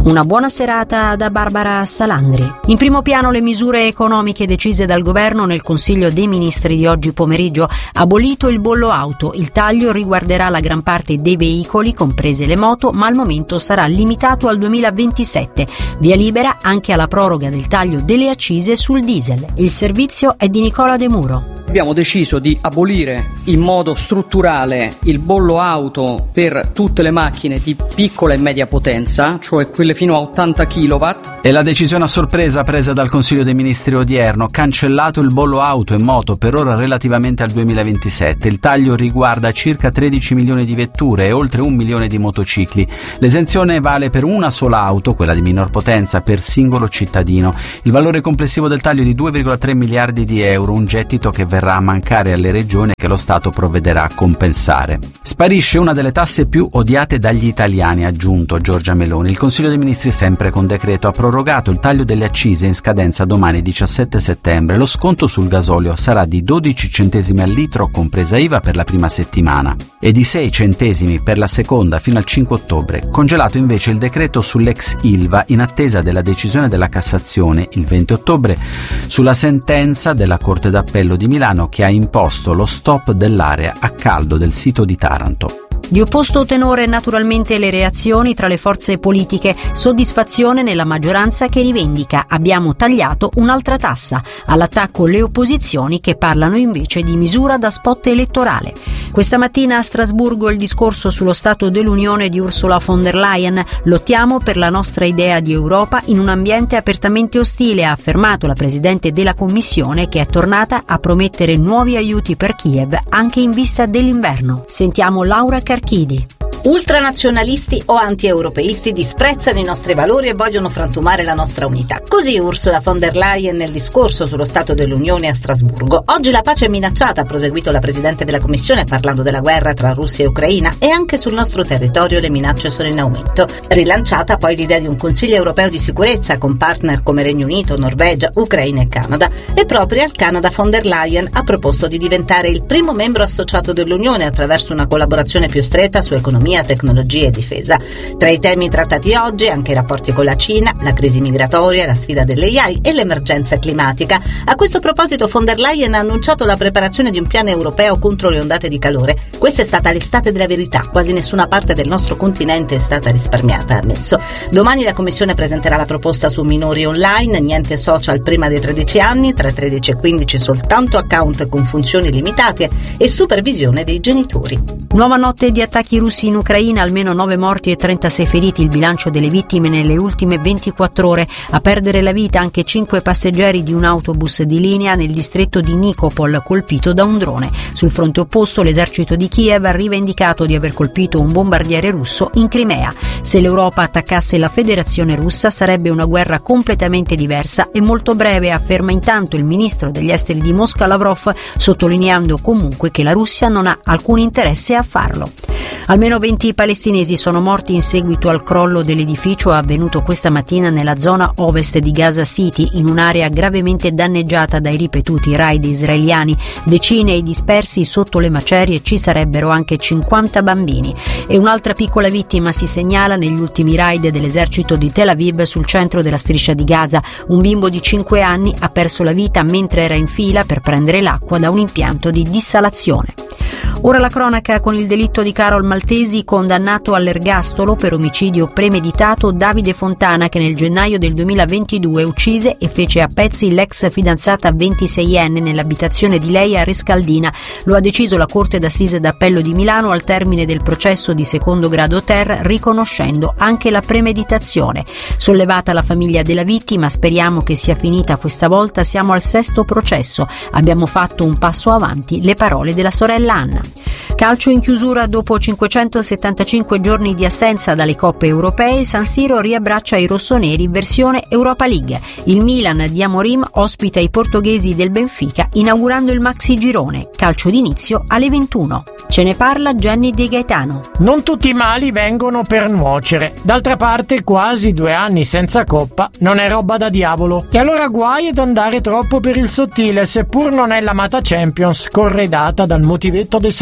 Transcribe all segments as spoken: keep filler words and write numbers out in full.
Una buona serata da Barbara Salandri. In primo piano le misure economiche decise dal governo nel Consiglio dei Ministri di oggi pomeriggio. Abolito il bollo auto, il taglio riguarderà la gran parte dei veicoli, comprese le moto, ma al momento sarà limitato al duemilaventisette. Via libera anche alla proroga del taglio delle accise sul diesel. Il servizio è di Nicola De Muro. Abbiamo deciso di abolire in modo strutturale il bollo auto per tutte le macchine di piccola e media potenza, cioè quelle fino a ottanta chilowatt. È la decisione a sorpresa presa dal Consiglio dei Ministri odierno. Cancellato il bollo auto e moto per ora relativamente al duemilaventisette. Il taglio riguarda circa tredici milioni di vetture e oltre un milione di motocicli. L'esenzione vale per una sola auto, quella di minor potenza, per singolo cittadino. Il valore complessivo del taglio è di due virgola tre miliardi di euro, un gettito che verrà a mancare alle regioni che lo Stato provvederà a compensare. Sparisce una delle tasse più odiate dagli italiani, ha aggiunto Giorgia Meloni. Il Consiglio dei Ministri, sempre con decreto, ha prorogato il taglio delle accise in scadenza domani diciassette settembre. Lo sconto sul gasolio sarà di dodici centesimi al litro, compresa I V A, per la prima settimana e di sei centesimi per la seconda fino al cinque ottobre. Congelato invece il decreto sull'ex I L V A in attesa della decisione della Cassazione il venti ottobre sulla sentenza della Corte d'Appello di Milano che ha imposto lo stop dell'area a caldo del sito di Taranto. Di opposto tenore naturalmente le reazioni tra le forze politiche, soddisfazione nella maggioranza che rivendica abbiamo tagliato un'altra tassa, all'attacco le opposizioni che parlano invece di misura da spot elettorale. Questa mattina a Strasburgo il discorso sullo Stato dell'Unione di Ursula von der Leyen. Lottiamo per la nostra idea di Europa in un ambiente apertamente ostile, ha affermato la Presidente della Commissione, che è tornata a promettere nuovi aiuti per Kiev anche in vista dell'inverno. Sentiamo Laura Carchidi. Ultranazionalisti o anti-europeisti disprezzano i nostri valori e vogliono frantumare la nostra unità. Così Ursula von der Leyen nel discorso sullo Stato dell'Unione a Strasburgo. Oggi la pace è minacciata, ha proseguito la Presidente della Commissione parlando della guerra tra Russia e Ucraina, e anche sul nostro territorio le minacce sono in aumento. Rilanciata poi l'idea di un Consiglio europeo di sicurezza con partner come Regno Unito, Norvegia, Ucraina e Canada. E proprio al Canada von der Leyen ha proposto di diventare il primo membro associato dell'Unione attraverso una collaborazione più stretta su economia, tecnologia e difesa. Tra i temi trattati oggi anche i rapporti con la Cina, la crisi migratoria, la sfida dell'A I e l'emergenza climatica. A questo proposito von der Leyen ha annunciato la preparazione di un piano europeo contro le ondate di calore. Questa è stata l'estate della verità, quasi nessuna parte del nostro continente è stata risparmiata, ha ammesso. Domani la Commissione presenterà la proposta su minori online, niente social prima dei tredici anni, tra tredici e quindici soltanto account con funzioni limitate e supervisione dei genitori. Nuova notte di attacchi russi in Ucraina, almeno nove morti e trentasei feriti, il bilancio delle vittime nelle ultime ventiquattro ore. A perdere la vita anche cinque passeggeri di un autobus di linea nel distretto di Nikopol, colpito da un drone. Sul fronte opposto l'esercito di Kiev ha rivendicato di aver colpito un bombardiere russo in Crimea. Se l'Europa attaccasse la Federazione Russa sarebbe una guerra completamente diversa e molto breve, afferma intanto il ministro degli esteri di Mosca Lavrov, sottolineando comunque che la Russia non ha alcun interesse a farlo. Almeno venti palestinesi sono morti in seguito al crollo dell'edificio avvenuto questa mattina nella zona ovest di Gaza City, in un'area gravemente danneggiata dai ripetuti raid israeliani. Decine i dispersi sotto le macerie, ci sarebbero anche cinquanta bambini. E un'altra piccola vittima si segnala negli ultimi raid dell'esercito di Tel Aviv sul centro della striscia di Gaza. Un bimbo di cinque anni ha perso la vita mentre era in fila per prendere l'acqua da un impianto di dissalazione. Ora la cronaca con il delitto di Carol Maltesi, condannato all'ergastolo per omicidio premeditato Davide Fontana, che nel gennaio del duemilaventidue uccise e fece a pezzi l'ex fidanzata ventiseienne nell'abitazione di lei a Rescaldina. Lo ha deciso la Corte d'Assise d'Appello di Milano al termine del processo di secondo grado ter, riconoscendo anche la premeditazione. Sollevata la famiglia della vittima, speriamo che sia finita questa volta, siamo al sesto processo, abbiamo fatto un passo avanti, le parole della sorella Anna. Calcio in chiusura dopo cinquecentosettantacinque giorni di assenza dalle coppe europee, San Siro riabbraccia i rossoneri versione Europa League. Il Milan di Amorim ospita i portoghesi del Benfica inaugurando il maxi girone. Calcio d'inizio alle ventuno. Ce ne parla Gianni De Gaetano. Non tutti i mali vengono per nuocere. D'altra parte quasi due anni senza coppa non è roba da diavolo. E allora guai ad andare troppo per il sottile, seppur non è l'amata Champions corredata dal motivetto dei sauditi.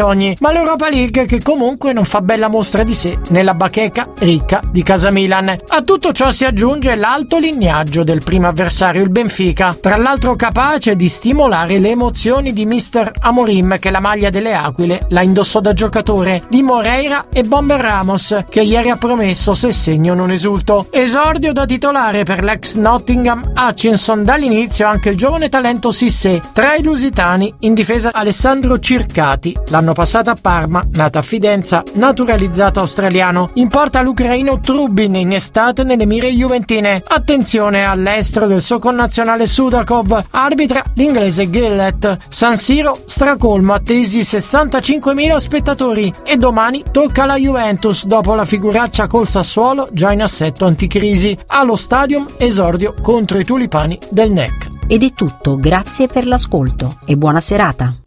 sogni, ma l'Europa League che comunque non fa bella mostra di sé nella bacheca ricca di casa Milan. A tutto ciò si aggiunge l'alto lignaggio del primo avversario, il Benfica, tra l'altro capace di stimolare le emozioni di mister Amorim, che la maglia delle Aquile la indossò da giocatore, di Moreira e Bomber Ramos, che ieri ha promesso se segno non esulto. Esordio da titolare per l'ex Nottingham Hutchinson, dall'inizio anche il giovane talento Cissé. Tra i lusitani in difesa Alessandro Circati, l'anno passato a Parma, nata a Fidenza, naturalizzato australiano. In porta l'ucraino Trubin, in estate nelle mire juventine. Attenzione all'estero del suo connazionale Sudakov, arbitra l'inglese Gillett. San Siro stracolmo, attesi sessantacinquemila spettatori, e domani tocca alla Juventus dopo la figuraccia col Sassuolo già in assetto anticrisi. Allo Stadium esordio contro i tulipani del N E C. Ed è tutto, grazie per l'ascolto e buona serata.